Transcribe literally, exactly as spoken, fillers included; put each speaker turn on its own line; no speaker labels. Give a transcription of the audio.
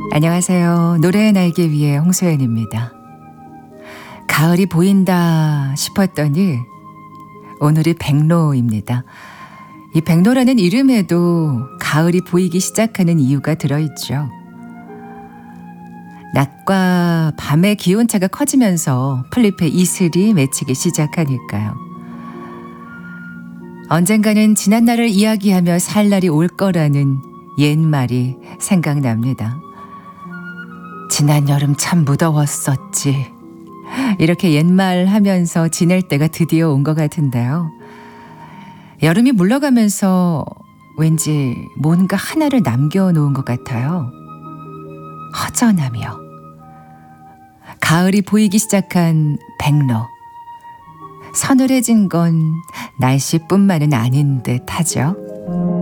안녕하세요. 노래의 날개 위의 홍소연입니다. 가을이 보인다 싶었더니 오늘이 백로입니다. 이 백로라는 이름에도 가을이 보이기 시작하는 이유가 들어있죠. 낮과 밤의 기온차가 커지면서 풀잎의 이슬이 맺히기 시작하니까요. 언젠가는 지난 날을 이야기하며 살 날이 올 거라는 옛말이 생각납니다. 지난 여름 참 무더웠었지. 이렇게 옛말 하면서 지낼 때가 드디어 온 것 같은데요. 여름이 물러가면서 왠지 뭔가 하나를 남겨놓은 것 같아요. 허전하며. 가을이 보이기 시작한 백로. 서늘해진 건 날씨뿐만은 아닌 듯 하죠.